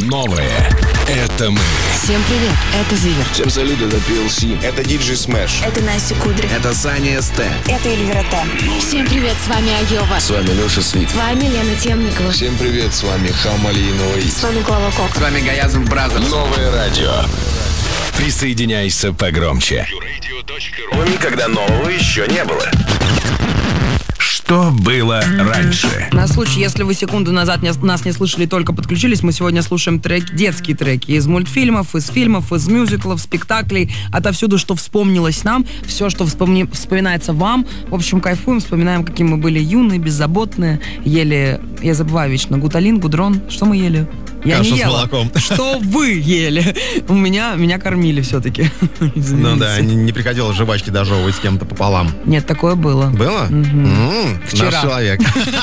Новое — это мы. Всем привет, это Зиверт. Всем салют, это PLC. Это DJ Smash. Это Настя Кудря. Это Саня СТ. Это Эльвира Т. Всем привет, с вами Айова. С вами Леша Свит. С вами Лена Темникова. Всем привет, с вами Хамалиновый. С вами Клава Кока. С вами Гаязов Бразерс. Новое радио. Присоединяйся погромче. Никогда нового еще не было. Что было раньше? На случай, если вы секунду назад нас не слышали и только подключились, мы сегодня слушаем детские треки из мультфильмов, из фильмов, из мюзиклов, спектаклей, отовсюду, что вспомнилось нам, все, что вспоминается вам. В общем, кайфуем, вспоминаем, какие мы были юные, беззаботные, ели, я забываю вечно, гуталин, гудрон. Что мы ели? Я кашу не ела. с молоком. Что вы ели? Меня кормили все-таки. Ну да, не приходилось жвачки дожевывать с кем-то пополам. Нет, такое было. Было? Вчера. Наш человек.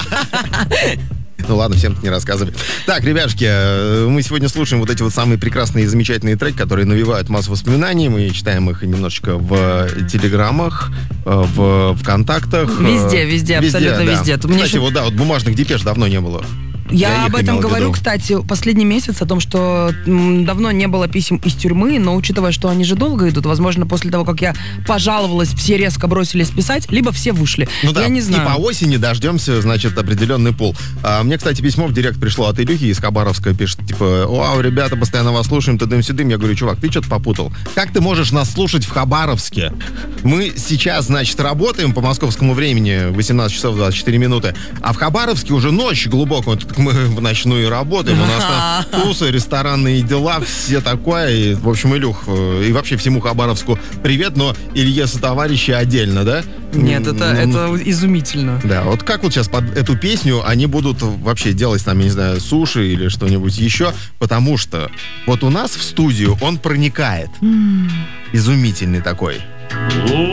Ну ладно, всем не рассказывай. Так, ребяшки, мы сегодня слушаем вот эти вот самые прекрасные и замечательные треки, которые навевают массу воспоминаний. Мы читаем их немножечко в телеграммах, в ВКонтактах. Везде, абсолютно да. везде. Кстати, вот бумажных депеш давно не было. Я об этом имел в говорю, виду. кстати, последний месяц, о том, что давно не было писем из тюрьмы, но учитывая, что они же долго идут, возможно, после того, как я пожаловалась, все резко бросились писать, либо все вышли. Ну да, я не знаю. И по осени дождемся, значит, определенный пул. Мне, кстати, письмо в директ пришло от Илюхи из Хабаровска, пишет, типа, вау, ребята, постоянно вас слушаем, тудым-сюдым. Я говорю, чувак, ты что-то попутал. Как ты можешь нас слушать в Хабаровске? Мы сейчас, значит, работаем по московскому времени 18 часов 24 минуты, а в Хабаровске уже ночь глубокая. Так мы в ночную работаем, у нас там тусы, ресторанные дела, все такое. И, в общем, Илюх, и вообще всему Хабаровску привет, но Илье сотоварищи отдельно, да? Нет, это изумительно. Да, вот как вот сейчас под эту песню они будут вообще делать там, я не знаю, суши или что-нибудь еще, потому что вот у нас в студию он проникает. Изумительный такой.